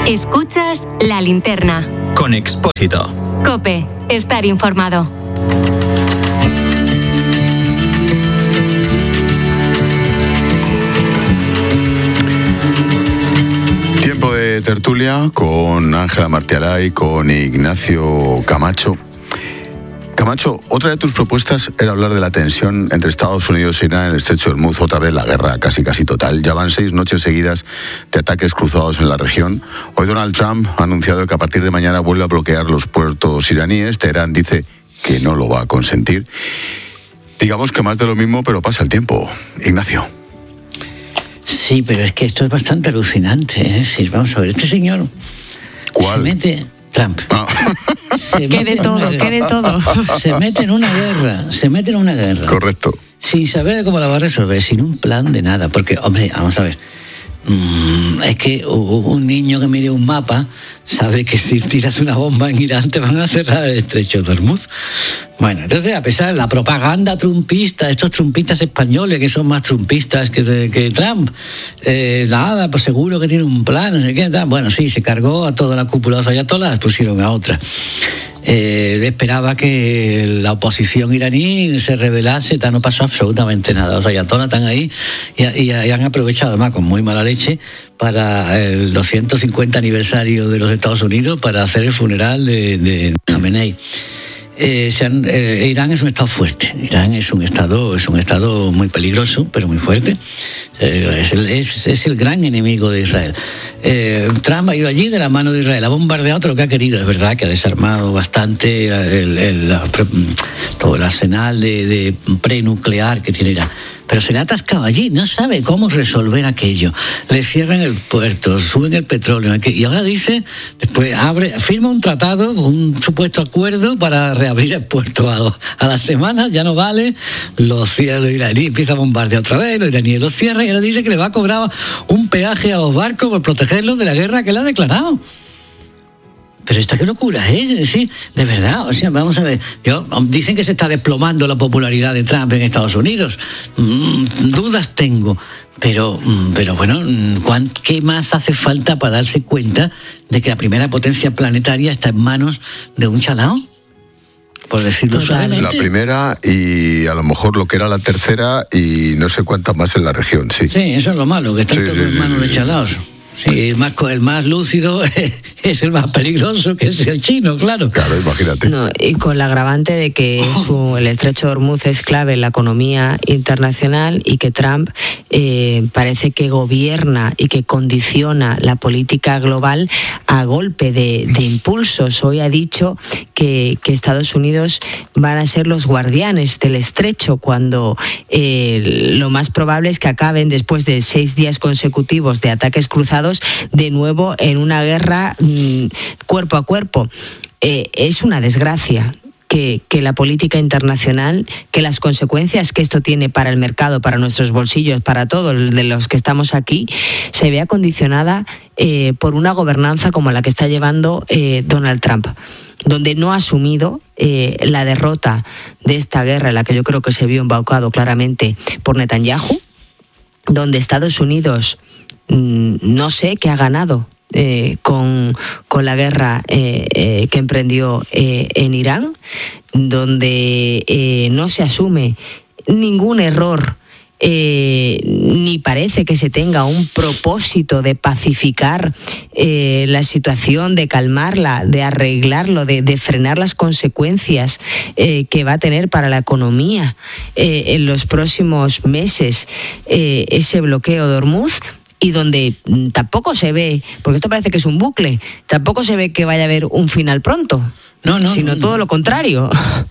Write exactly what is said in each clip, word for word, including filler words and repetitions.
Escuchas La Linterna. Con Expósito. COPE. Estar informado. Tiempo de tertulia con Ángela Martialay, con Ignacio Camacho. Camacho, otra de tus propuestas era hablar de la tensión entre Estados Unidos e Irán en el estrecho de Hormuz, otra vez la guerra casi casi total. Ya van seis noches seguidas de ataques cruzados en la región. Hoy Donald Trump ha anunciado que a partir de mañana vuelve a bloquear los puertos iraníes. Teherán dice que no lo va a consentir. Digamos que más de lo mismo, pero pasa el tiempo. Ignacio. Sí, pero es que esto es bastante alucinante. Es decir, vamos a ver, este señor ¿Cuál? se mete... Trump. Ah. Se ¿Qué de todo? ¿Qué de todo? Se mete en una guerra, se mete en una guerra. Correcto. Sin saber cómo la va a resolver, sin un plan de nada. Porque, hombre, vamos a ver. Mm, es que un niño que mire un mapa sabe que si tiras una bomba en Irán te van a cerrar el estrecho de Hormuz. Bueno, entonces, a pesar de la propaganda trumpista, estos trumpistas españoles que son más trumpistas que, que Trump, eh, nada, pues seguro que tiene un plan, no sé qué. Bueno, sí, se cargó a toda la cúpula de los ayatolás, pusieron a otra. Eh, esperaba que la oposición iraní se rebelase, no pasó absolutamente nada. Los ayatolás están ahí y, y, y han aprovechado, además, con muy mala leche, para el doscientos cincuenta aniversario de los Estados Unidos para hacer el funeral de, de Khamenei. Eh, se han, eh, Irán es un estado fuerte. Irán es un estado, es un estado muy peligroso, pero muy fuerte. Eh, es, el, es, es el gran enemigo de Israel. Eh, Trump ha ido allí de la mano de Israel, ha bombardeado todo lo que ha querido. Es verdad que ha desarmado bastante el, el, el, todo el arsenal de, de prenuclear que tiene Irán. Pero se le ha atascado allí, no sabe cómo resolver aquello. Le cierran el puerto, suben el petróleo. Y ahora dice, después abre, firma un tratado, un supuesto acuerdo para reabrir el puerto a, a las semanas, ya no vale. Los, los iraníes empiezan a bombardear otra vez, los iraníes los cierran y ahora dice que le va a cobrar un peaje a los barcos por protegerlos de la guerra que él ha declarado. Pero esta qué locura es, es decir, de verdad, o sea, vamos a ver, yo, dicen que se está desplomando la popularidad de Trump en Estados Unidos, mm, dudas tengo, pero, mm, pero bueno, ¿qué más hace falta para darse cuenta de que la primera potencia planetaria está en manos de un chalao? Por decirlo suavemente. La primera y a lo mejor lo que era la tercera y no sé cuántas más en la región, sí. Sí, eso es lo malo, que están sí, todos sí, en manos sí, de chalaos. Sí, el más, el más lúcido es el más peligroso, que es el chino, claro. Claro, imagínate. No, y con la agravante de que su, el estrecho de Hormuz es clave en la economía internacional y que Trump eh, parece que gobierna y que condiciona la política global a golpe de, de impulsos. Hoy ha dicho que, que Estados Unidos van a ser los guardianes del estrecho, cuando eh, lo más probable es que acaben, después de seis días consecutivos de ataques cruzados, de nuevo en una guerra mmm, cuerpo a cuerpo. Eh, es una desgracia que, que la política internacional, que las consecuencias que esto tiene para el mercado, para nuestros bolsillos, para todos de los que estamos aquí, se vea condicionada eh, por una gobernanza como la que está llevando eh, Donald Trump, donde no ha asumido eh, la derrota de esta guerra, en la que yo creo que se vio embaucado claramente por Netanyahu, donde Estados Unidos no sé qué ha ganado eh, con, con la guerra eh, eh, que emprendió eh, en Irán, donde eh, no se asume ningún error, eh, ni parece que se tenga un propósito de pacificar eh, la situación, de calmarla, de arreglarlo, de, de frenar las consecuencias eh, que va a tener para la economía eh, en los próximos meses eh, ese bloqueo de Hormuz. Y donde tampoco se ve, porque esto parece que es un bucle, tampoco se ve que vaya a haber un final pronto, no, no, sino no, todo no. lo contrario.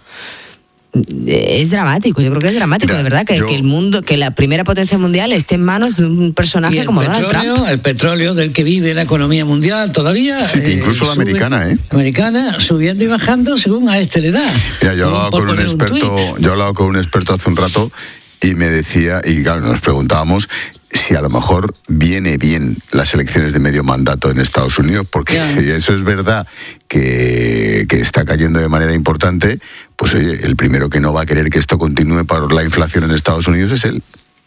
Es dramático, yo creo que es dramático, Mira, de verdad, que, yo... que el mundo, que la primera potencia mundial esté en manos de un personaje como Donald Trump. El petróleo del que vive la economía mundial todavía. Sí, eh, incluso la sube, americana, ¿eh? Americana, subiendo y bajando según a este le da. Mira, yo he hablado con un experto, un yo he hablado con un experto hace un rato y me decía, y claro, nos preguntábamos si a lo mejor viene bien las elecciones de medio mandato en Estados Unidos, porque yeah. si eso es verdad que, que está cayendo de manera importante, pues oye, el primero que no va a querer que esto continúe por la inflación en Estados Unidos es él.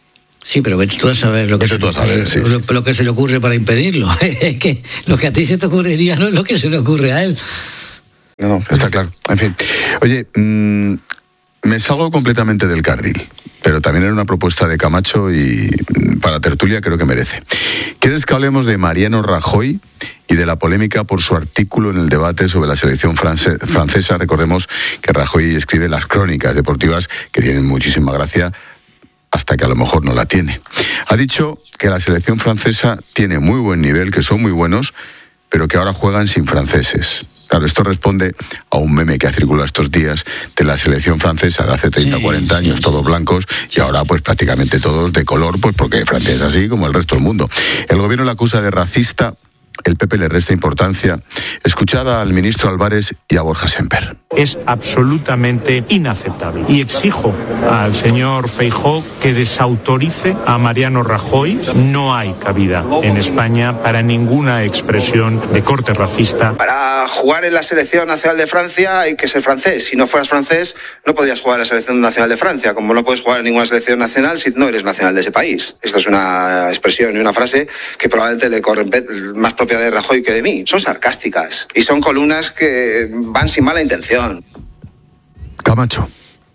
Sí, pero vete tú a saber lo que, se, tú a saber, sí, lo, sí. lo que se le ocurre para impedirlo. Es que lo que a ti se te ocurriría no es lo que se le ocurre a él. No, no, está claro. En fin. Oye, mmm, me salgo completamente del carril, pero también era una propuesta de Camacho y para tertulia creo que merece. ¿Quieres que hablemos de Mariano Rajoy y de la polémica por su artículo en el debate sobre la selección france- francesa? Recordemos que Rajoy escribe las crónicas deportivas que tienen muchísima gracia, hasta que a lo mejor no la tiene. Ha dicho que la selección francesa tiene muy buen nivel, que son muy buenos, pero que ahora juegan sin franceses. Claro, esto responde a un meme que ha circulado estos días de la selección francesa de hace treinta o cuarenta años, sí, todos sí. blancos, y ahora pues prácticamente todos de color, pues porque Francia es así como el resto del mundo. El gobierno la acusa de racista, el P P le resta importancia. Escuchada al ministro Álvarez y a Borja Semper. Es absolutamente inaceptable. Y exijo al señor Feijóo que desautorice a Mariano Rajoy. No hay cabida en España para ninguna expresión de corte racista. Para jugar en la selección nacional de Francia hay que ser francés. Si no fueras francés, no podrías jugar en la selección nacional de Francia, como no puedes jugar en ninguna selección nacional si no eres nacional de ese país. Esto es una expresión y una frase que probablemente le corre más propia de Rajoy que de mí. Son sarcásticas y son columnas que van sin mala intención. Camacho.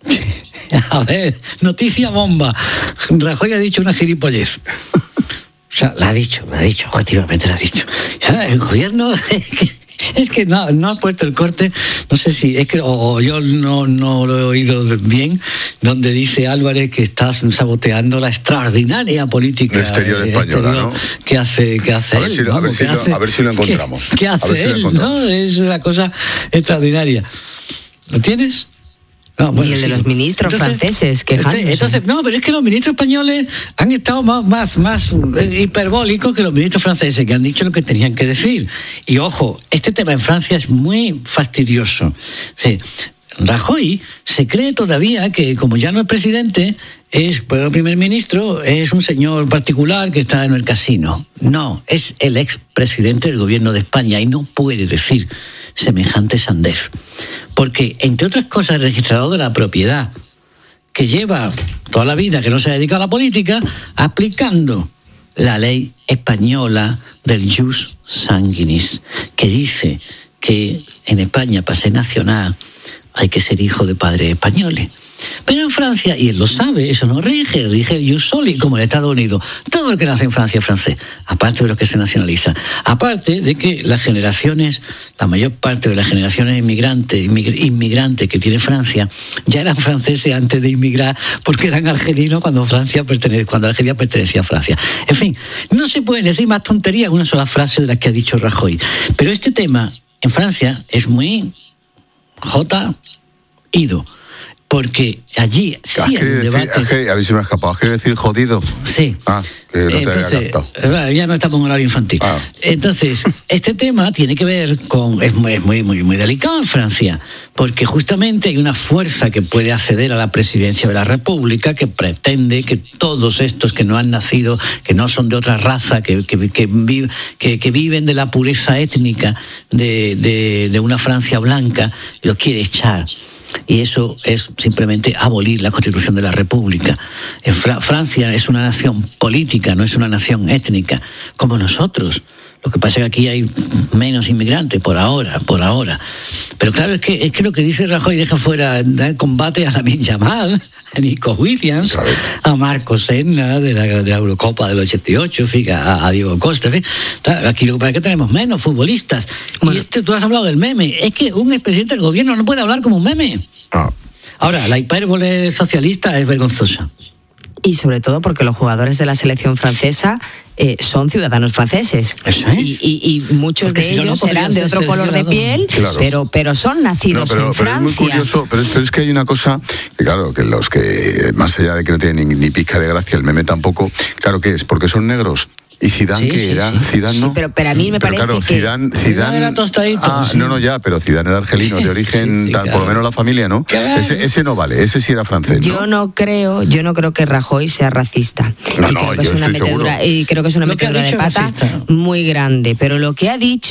A ver, noticia bomba. Rajoy ha dicho una gilipollez. O sea, la ha dicho, la ha dicho, objetivamente la ha dicho. Ya, el gobierno... Es que no, no ha puesto el corte, no sé si es que, o yo no, no lo he oído bien, donde dice Álvarez que está saboteando la extraordinaria política exterior española, exterior ¿no? que hace, que hace a ver él. Si, ¿no? a, ver si hace, lo, a ver si lo encontramos. ¿Qué, qué hace si él? ¿No? Es una cosa extraordinaria. ¿Lo tienes? No, bueno, y el sí. de los ministros entonces, franceses quejándose. Sí, entonces, no, pero es que los ministros españoles han estado más, más, más hiperbólicos que los ministros franceses, que han dicho lo que tenían que decir. Y ojo, este tema en Francia es muy fastidioso. Sí, Rajoy se cree todavía que, como ya no es presidente, es pues, el primer ministro, es un señor particular que está en el casino. No, es el expresidente del gobierno de España y no puede decir semejante sandez. Porque, entre otras cosas, el registrador de la propiedad, que lleva toda la vida, que no se ha dedicado a la política, aplicando la ley española del jus sanguinis, que dice que en España, para ser nacional, hay que ser hijo de padres españoles. Pero en Francia, y él lo sabe, eso no rige, rige el jus soli, como en Estados Unidos. Todo lo que nace en Francia es francés, aparte de lo que se nacionaliza. Aparte de que las generaciones, la mayor parte de las generaciones inmigrantes, inmigrantes que tiene Francia, ya eran franceses antes de inmigrar, porque eran argelinos cuando Francia pertene, cuando Argelia pertenecía a Francia. En fin, no se puede decir más tonterías en una sola frase de las que ha dicho Rajoy. Pero este tema en Francia es muy jota ido. Porque allí sí hay un debate. Decir, a ver si me ha escapado. ¿Has querido decir jodido? Sí. Ah, que no Entonces, te había captado. Ya no estamos en horario infantil. Ah. Entonces, este tema tiene que ver con... Es muy, muy, muy, muy delicado en Francia, porque justamente hay una fuerza que puede acceder a la presidencia de la República que pretende que todos estos que no han nacido, que no son de otra raza, que, que, que, vive, que, que viven de la pureza étnica de, de, de una Francia blanca, los quiere echar. Y eso es simplemente abolir la Constitución de la República. En Fra- Francia es una nación política, no es una nación étnica, como nosotros. Lo que pasa es que aquí hay menos inmigrantes por ahora, por ahora. Pero claro, es que, es que lo que dice Rajoy deja fuera de combate a Lamine Yamal, a Nico Williams, a Marco Senna de la, de la Eurocopa del ochenta y ocho, fíjate, a, a Diego Costa. ¿sí? Aquí lo que pasa es que tenemos menos futbolistas. Bueno. Y este, tú has hablado del meme. Es que un expresidente del gobierno no puede hablar como un meme. Ah. Ahora, la hipérbole socialista es vergonzosa. Y sobre todo porque los jugadores de la selección francesa eh, son ciudadanos franceses. ¿Eso es? Y, y, y muchos porque de si ellos no serán de otro color ciudadano. de piel, claro. pero, pero son nacidos no, pero, en pero Francia. Es muy curioso, pero es, pero es que hay una cosa, que claro, que los que, más allá de que no tienen ni, ni pizca de gracia, el meme tampoco, claro que es, porque son negros. ¿Y Zidane sí, qué sí, era? Sí. ¿Zidane no? Sí, pero, pero a mí me pero parece claro, que... Zidane, Zidane era tostadito. Ah, sí. no, no, ya, pero Zidane era argelino, de origen, sí, sí, tal, claro. por lo menos la familia, ¿no? Claro. Ese, ese no vale, ese sí era francés, ¿no? Yo no creo, yo no creo que Rajoy sea racista. No, y, no, creo que es una metedura, y creo que es una lo metedura de pata racista. muy grande. Pero lo que ha dicho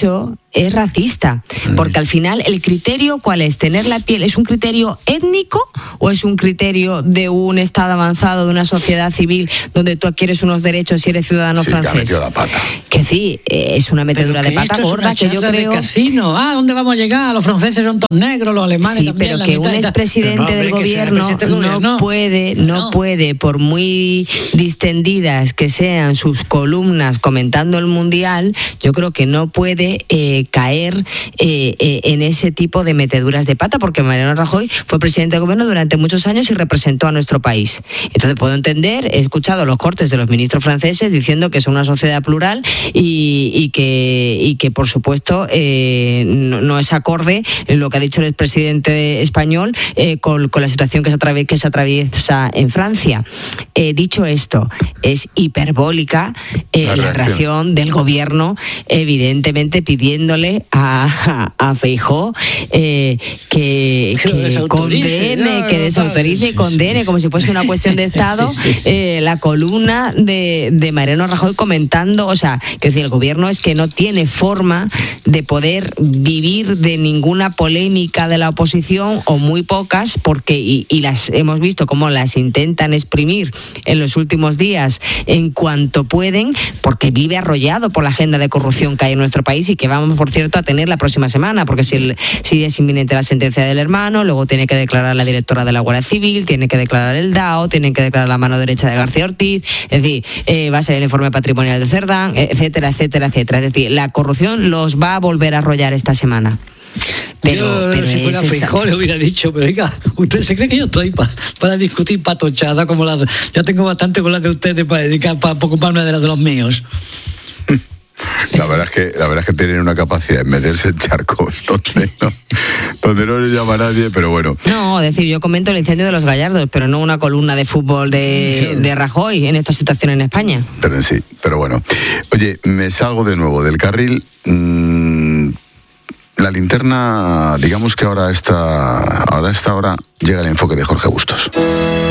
es racista, porque al final el criterio, ¿cuál es? ¿Tener la piel? ¿Es un criterio étnico o es un criterio de un estado avanzado, de una sociedad civil donde tú adquieres unos derechos y eres ciudadano sí, francés? Que, la pata. Que sí, es una metedura de pata gorda que yo creo. De casino. Ah, ¿dónde vamos a llegar? Los franceses son todos negros, los alemanes sí, también. Pero que un expresidente no, del gobierno presidente no gobierno. puede, no, no puede, por muy distendidas que sean sus columnas comentando el mundial, yo creo que no puede eh, caer eh, eh, en ese tipo de meteduras de pata, porque Mariano Rajoy fue presidente del gobierno durante muchos años y representó a nuestro país. Entonces puedo entender, he escuchado los cortes de los ministros franceses diciendo que es una sociedad plural y, y que y que por supuesto eh, no, no es acorde lo que ha dicho el expresidente español eh, con, con la situación que se, atraviesa, que se atraviesa en Francia. Eh, dicho esto, es hiperbólica eh, la, la reacción del gobierno, evidentemente pidiéndole a, a, a Feijóo eh, que, que condene, que desautorice y condene, como si fuese una cuestión de Estado, sí, sí, sí. Eh, la columna de, de Mariano Rajoy comentando, o sea, que decir, el gobierno es que no tiene forma de poder vivir de ninguna polémica de la oposición, o muy pocas, porque y, y las hemos visto cómo las intentan exprimir en los últimos días en cuanto pueden, porque vive arrollado por la agenda de corrupción que hay en nuestro país y que vamos, por cierto, a tener la próxima semana, porque si, el, si es inminente la sentencia del hermano, luego tiene que declarar la directora de la Guardia Civil, tiene que declarar el D A O, tienen que declarar la mano derecha de García Ortiz, es decir, eh, va a ser el informe patrimonial de Cerdán, etcétera, etcétera, etcétera. Es decir, la corrupción los va a volver a arrollar esta semana. Pero, yo, pero si fuera Feijóo le hubiera dicho, pero oiga, ¿usted se cree que yo estoy pa, para discutir patochada como las? Ya tengo bastante con las de ustedes para dedicar, para ocuparme de las de los míos. La verdad es que la verdad es que tienen una capacidad de meterse en charcos donde no, donde no le llama a nadie, pero bueno. No, es decir, yo comento el incendio de los Gallardos, pero no una columna de fútbol de, de Rajoy en esta situación en España. Pero sí, pero bueno. Oye, me salgo de nuevo del carril. Mmm, la linterna, digamos que ahora está, ahora a esta hora llega el enfoque de Jorge Bustos.